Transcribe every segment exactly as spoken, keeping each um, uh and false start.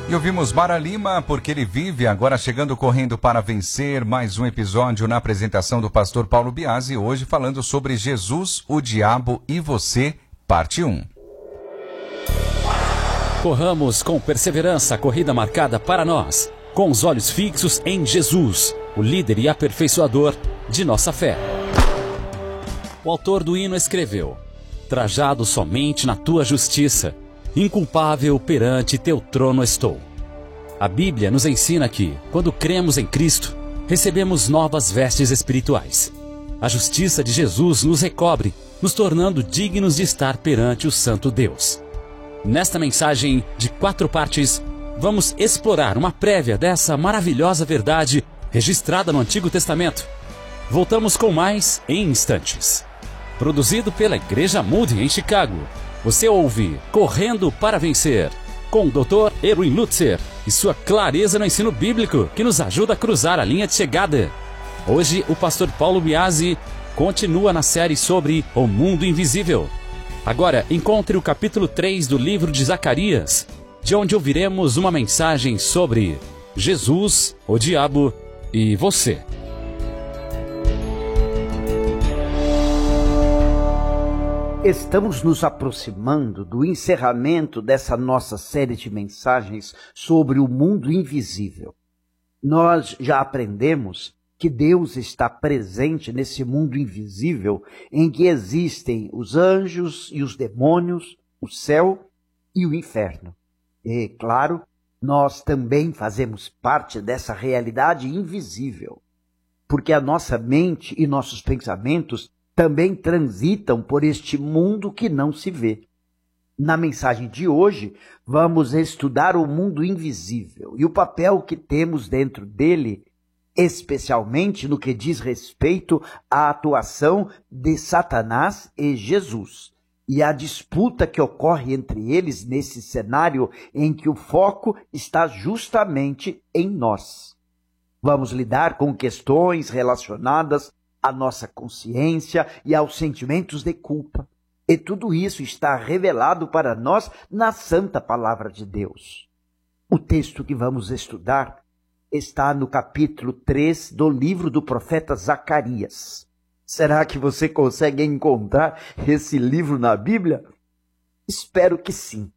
E ouvimos Mara Lima, Porque Ele Vive, agora chegando correndo para vencer, mais um episódio na apresentação do pastor Paulo Biasi, hoje falando sobre Jesus, o Diabo e Você, parte um. Corramos com perseverança a corrida marcada para nós, com os olhos fixos em Jesus, o líder e aperfeiçoador de nossa fé. O autor do hino escreveu: trajado somente na tua justiça, inculpável perante teu trono estou. A Bíblia nos ensina que, quando cremos em Cristo, recebemos novas vestes espirituais. A justiça de Jesus nos recobre, nos tornando dignos de estar perante o Santo Deus. Nesta mensagem de quatro partes, vamos explorar uma prévia dessa maravilhosa verdade registrada no Antigo Testamento. Voltamos com mais em instantes. Produzido pela Igreja Moody em Chicago, você ouve Correndo para Vencer, com o doutor Erwin Lutzer e sua clareza no ensino bíblico que nos ajuda a cruzar a linha de chegada. Hoje, o pastor Paulo Biasi continua na série sobre o mundo invisível. Agora, encontre o capítulo três do livro de Zacarias, de onde ouviremos uma mensagem sobre Jesus, o Diabo e Você. Estamos nos aproximando do encerramento dessa nossa série de mensagens sobre o mundo invisível. Nós já aprendemos que Deus está presente nesse mundo invisível em que existem os anjos e os demônios, o céu e o inferno. E, claro, nós também fazemos parte dessa realidade invisível, porque a nossa mente e nossos pensamentos também transitam por este mundo que não se vê. Na mensagem de hoje, vamos estudar o mundo invisível e o papel que temos dentro dele, especialmente no que diz respeito à atuação de Satanás e Jesus, e a disputa que ocorre entre eles nesse cenário em que o foco está justamente em nós. Vamos lidar com questões relacionadas à nossa consciência e aos sentimentos de culpa. E tudo isso está revelado para nós na Santa Palavra de Deus. O texto que vamos estudar está no capítulo três do livro do profeta Zacarias. Será que você consegue encontrar esse livro na Bíblia? Espero que sim.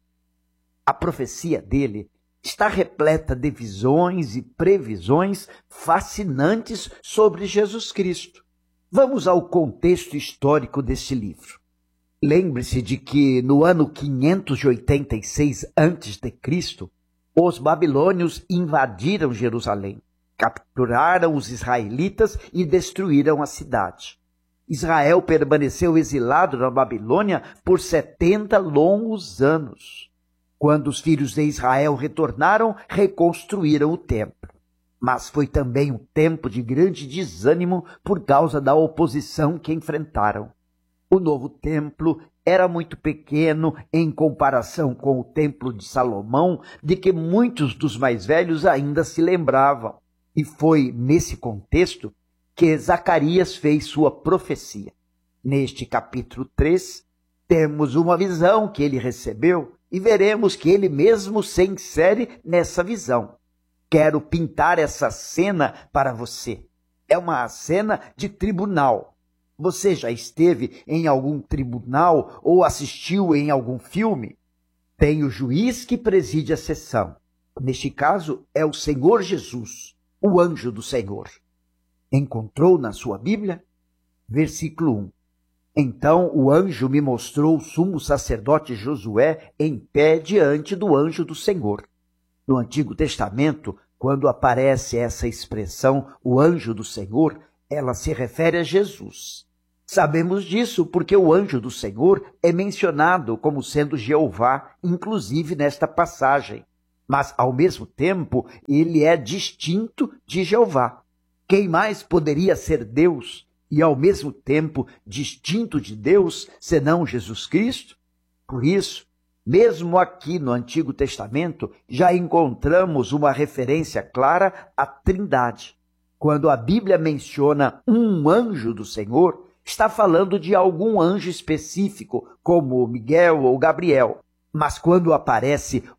A profecia dele está repleta de visões e previsões fascinantes sobre Jesus Cristo. Vamos ao contexto histórico deste livro. Lembre-se de que no ano quinhentos e oitenta e seis antes de Cristo, os babilônios invadiram Jerusalém, capturaram os israelitas e destruíram a cidade. Israel permaneceu exilado na Babilônia por setenta longos anos. Quando os filhos de Israel retornaram, reconstruíram o templo. Mas foi também um tempo de grande desânimo por causa da oposição que enfrentaram. O novo templo era muito pequeno em comparação com o templo de Salomão, de que muitos dos mais velhos ainda se lembravam. E foi nesse contexto que Zacarias fez sua profecia. Neste capítulo três, temos uma visão que ele recebeu e veremos que ele mesmo se insere nessa visão. Quero pintar essa cena para você. É uma cena de tribunal. Você já esteve em algum tribunal ou assistiu em algum filme? Tem o juiz que preside a sessão. Neste caso, é o Senhor Jesus, o anjo do Senhor. Encontrou na sua Bíblia? Versículo um. Então o anjo me mostrou o sumo sacerdote Josué em pé diante do anjo do Senhor. No Antigo Testamento, quando aparece essa expressão, o anjo do Senhor, ela se refere a Jesus. Sabemos disso porque o anjo do Senhor é mencionado como sendo Jeová, inclusive nesta passagem. Mas, ao mesmo tempo, ele é distinto de Jeová. Quem mais poderia ser Deus e, ao mesmo tempo, distinto de Deus, senão Jesus Cristo? Por isso, mesmo aqui no Antigo Testamento, já encontramos uma referência clara à Trindade. Quando a Bíblia menciona um anjo do Senhor, está falando de algum anjo específico, como Miguel ou Gabriel. Mas quando aparece o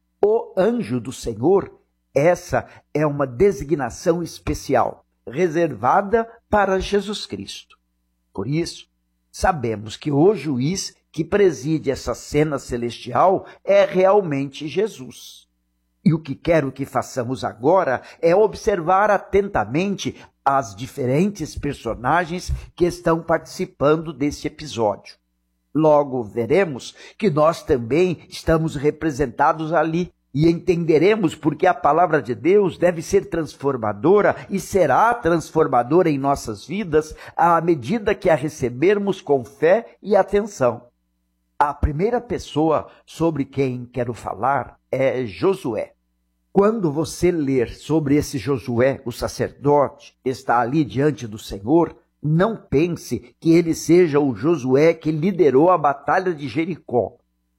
o anjo do Senhor, essa é uma designação especial, reservada para Jesus Cristo. Por isso, sabemos que o juiz que preside essa cena celestial é realmente Jesus. E o que quero que façamos agora é observar atentamente as diferentes personagens que estão participando desse episódio. Logo veremos que nós também estamos representados ali e entenderemos porque a palavra de Deus deve ser transformadora e será transformadora em nossas vidas à medida que a recebermos com fé e atenção. A primeira pessoa sobre quem quero falar é Josué. Quando você ler sobre esse Josué, o sacerdote, está ali diante do Senhor, não pense que ele seja o Josué que liderou a batalha de Jericó.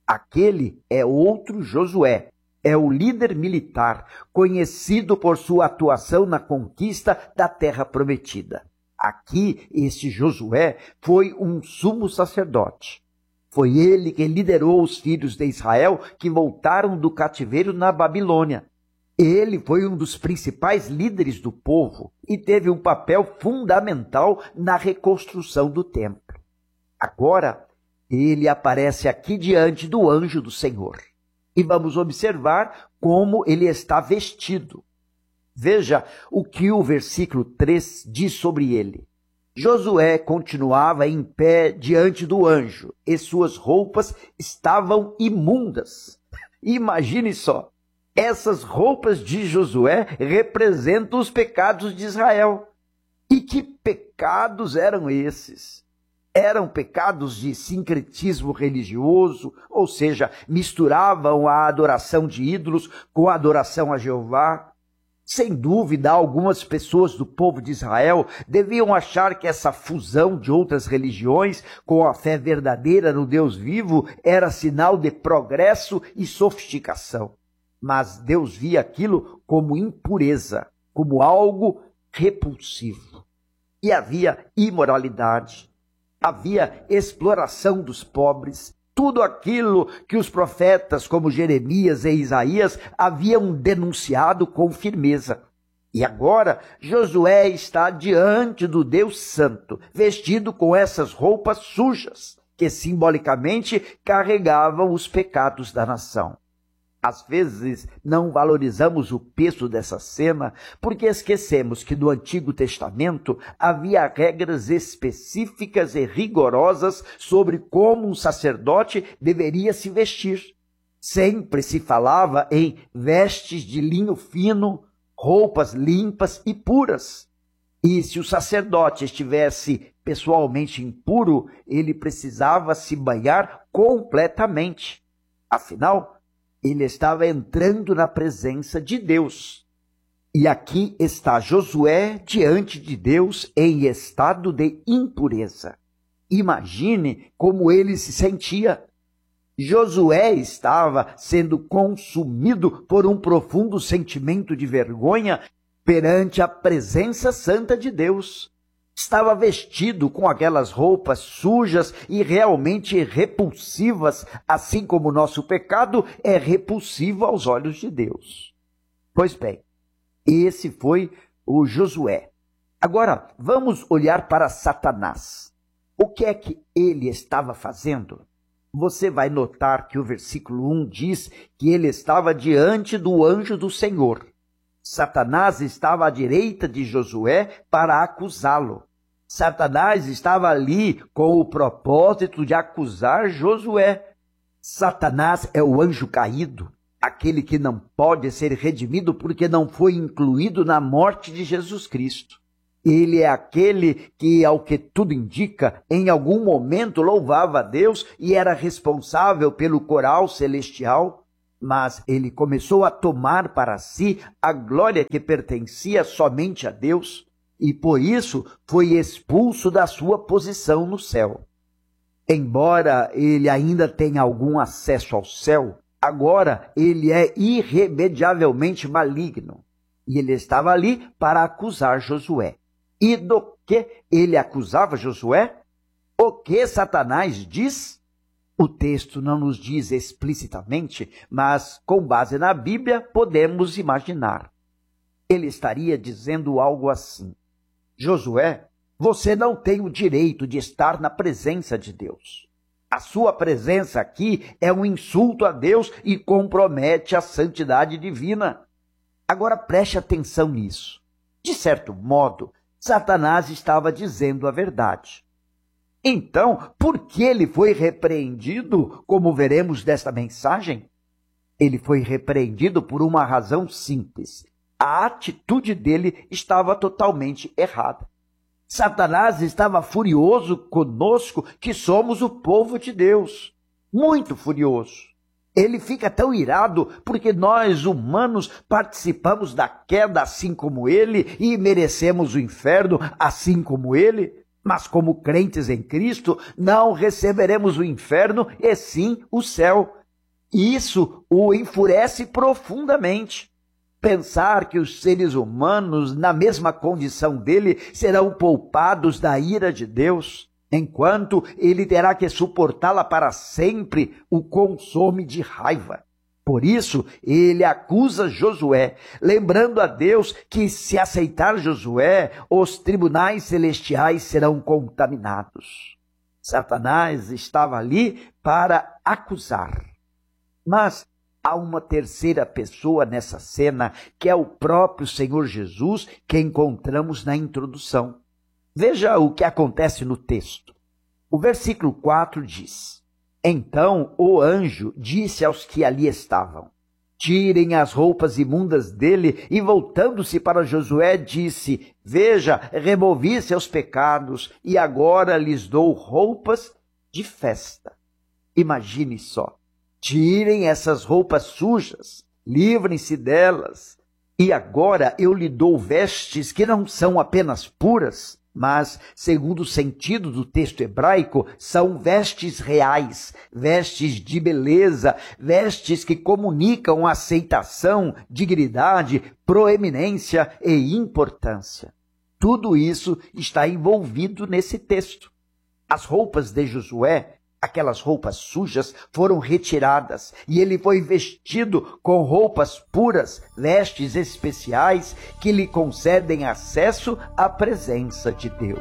Aquele é outro Josué, é o líder militar, conhecido por sua atuação na conquista da terra prometida. Aqui, este Josué foi um sumo sacerdote. Foi ele que liderou os filhos de Israel que voltaram do cativeiro na Babilônia. Ele foi um dos principais líderes do povo e teve um papel fundamental na reconstrução do templo. Agora, ele aparece aqui diante do anjo do Senhor. E vamos observar como ele está vestido. Veja o que o versículo três diz sobre ele. Josué continuava em pé diante do anjo, e suas roupas estavam imundas. Imagine só, essas roupas de Josué representam os pecados de Israel. E que pecados eram esses? Eram pecados de sincretismo religioso, ou seja, misturavam a adoração de ídolos com a adoração a Jeová. Sem dúvida, algumas pessoas do povo de Israel deviam achar que essa fusão de outras religiões com a fé verdadeira no Deus vivo era sinal de progresso e sofisticação. Mas Deus via aquilo como impureza, como algo repulsivo. E havia imoralidade, havia exploração dos pobres, tudo aquilo que os profetas como Jeremias e Isaías haviam denunciado com firmeza. E agora Josué está diante do Deus Santo, vestido com essas roupas sujas, que simbolicamente carregavam os pecados da nação. Às vezes não valorizamos o peso dessa cena porque esquecemos que no Antigo Testamento havia regras específicas e rigorosas sobre como um sacerdote deveria se vestir. Sempre se falava em vestes de linho fino, roupas limpas e puras. E se o sacerdote estivesse pessoalmente impuro, ele precisava se banhar completamente. Afinal, ele estava entrando na presença de Deus. E aqui está Josué diante de Deus em estado de impureza. Imagine como ele se sentia. Josué estava sendo consumido por um profundo sentimento de vergonha perante a presença santa de Deus. Estava vestido com aquelas roupas sujas e realmente repulsivas, assim como o nosso pecado é repulsivo aos olhos de Deus. Pois bem, esse foi o Josué. Agora, vamos olhar para Satanás. O que é que ele estava fazendo? Você vai notar que o versículo um diz que ele estava diante do anjo do Senhor. Satanás estava à direita de Josué para acusá-lo. Satanás estava ali com o propósito de acusar Josué. Satanás é o anjo caído, aquele que não pode ser redimido porque não foi incluído na morte de Jesus Cristo. Ele é aquele que, ao que tudo indica, em algum momento louvava a Deus e era responsável pelo coral celestial. Mas ele começou a tomar para si a glória que pertencia somente a Deus e por isso foi expulso da sua posição no céu. Embora ele ainda tenha algum acesso ao céu, agora ele é irremediavelmente maligno. E ele estava ali para acusar Josué. E do que ele acusava Josué? O que Satanás diz? O texto não nos diz explicitamente, mas com base na Bíblia podemos imaginar. Ele estaria dizendo algo assim: Josué, você não tem o direito de estar na presença de Deus. A sua presença aqui é um insulto a Deus e compromete a santidade divina. Agora preste atenção nisso. De certo modo, Satanás estava dizendo a verdade. Então, por que ele foi repreendido, como veremos desta mensagem? Ele foi repreendido por uma razão simples. A atitude dele estava totalmente errada. Satanás estava furioso conosco, que somos o povo de Deus. Muito furioso. Ele fica tão irado porque nós, humanos, participamos da queda assim como ele e merecemos o inferno assim como ele. Mas como crentes em Cristo, não receberemos o inferno e sim o céu. E isso o enfurece profundamente. Pensar que os seres humanos, na mesma condição dele, serão poupados da ira de Deus, enquanto ele terá que suportá-la para sempre, o consome de raiva. Por isso, ele acusa Josué, lembrando a Deus que, se aceitar Josué, os tribunais celestiais serão contaminados. Satanás estava ali para acusar. Mas há uma terceira pessoa nessa cena, que é o próprio Senhor Jesus, que encontramos na introdução. Veja o que acontece no texto. O versículo quatro diz: Então o anjo disse aos que ali estavam: Tirem as roupas imundas dele, e voltando-se para Josué, disse: Veja, removi seus pecados, e agora lhes dou roupas de festa. Imagine só. Tirem essas roupas sujas, livrem-se delas, e agora eu lhe dou vestes que não são apenas puras, mas, segundo o sentido do texto hebraico, são vestes reais, vestes de beleza, vestes que comunicam aceitação, dignidade, proeminência e importância. Tudo isso está envolvido nesse texto. As roupas de Josué, aquelas roupas sujas, foram retiradas e ele foi vestido com roupas puras, vestes especiais que lhe concedem acesso à presença de Deus.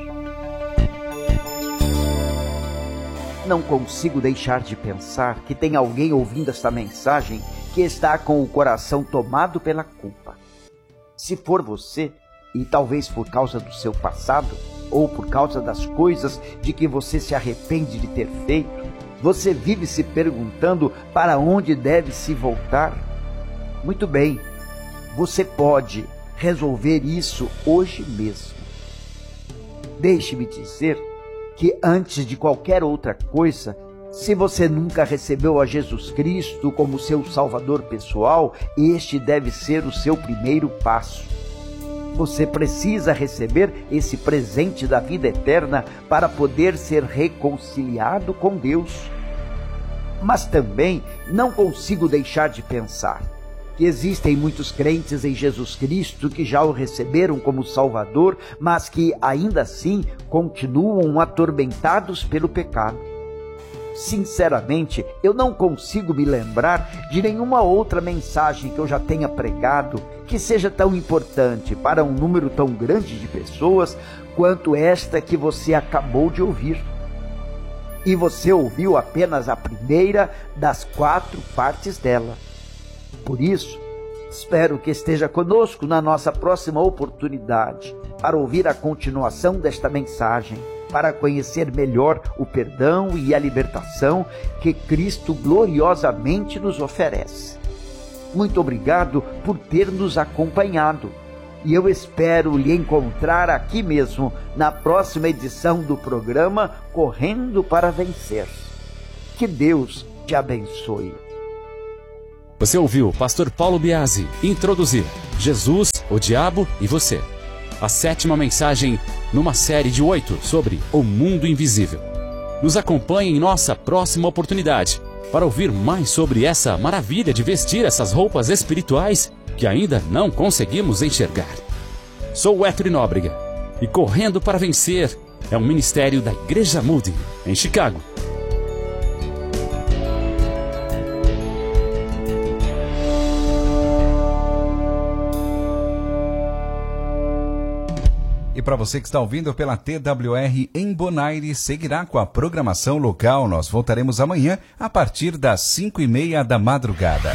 Não consigo deixar de pensar que tem alguém ouvindo esta mensagem que está com o coração tomado pela culpa. Se for você, e talvez por causa do seu passado, ou por causa das coisas de que você se arrepende de ter feito, você vive se perguntando para onde deve se voltar? Muito bem, você pode resolver isso hoje mesmo. Deixe-me dizer que antes de qualquer outra coisa, se você nunca recebeu a Jesus Cristo como seu Salvador pessoal, este deve ser o seu primeiro passo. Você precisa receber esse presente da vida eterna para poder ser reconciliado com Deus. Mas também não consigo deixar de pensar que existem muitos crentes em Jesus Cristo que já o receberam como Salvador, mas que ainda assim continuam atormentados pelo pecado. Sinceramente, eu não consigo me lembrar de nenhuma outra mensagem que eu já tenha pregado que seja tão importante para um número tão grande de pessoas quanto esta que você acabou de ouvir. E você ouviu apenas a primeira das quatro partes dela. Por isso, espero que esteja conosco na nossa próxima oportunidade para ouvir a continuação desta mensagem, para conhecer melhor o perdão e a libertação que Cristo gloriosamente nos oferece. Muito obrigado por ter nos acompanhado e eu espero lhe encontrar aqui mesmo na próxima edição do programa Correndo para Vencer. Que Deus te abençoe. Você ouviu o pastor Paulo Biasi introduzir Jesus, o Diabo e Você. A sétima mensagem numa série de oito sobre o mundo invisível. Nos acompanhe em nossa próxima oportunidade para ouvir mais sobre essa maravilha de vestir essas roupas espirituais que ainda não conseguimos enxergar. Sou o Héctor Nóbrega e Correndo para Vencer é um ministério da Igreja Moody, em Chicago. E para você que está ouvindo pela T W R em Bonaire, seguirá com a programação local. Nós voltaremos amanhã a partir das cinco e meia da madrugada.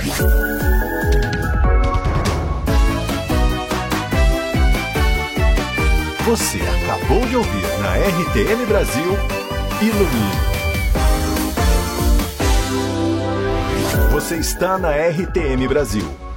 Você acabou de ouvir na R T M Brasil, Ilumine. Você está na R T M Brasil.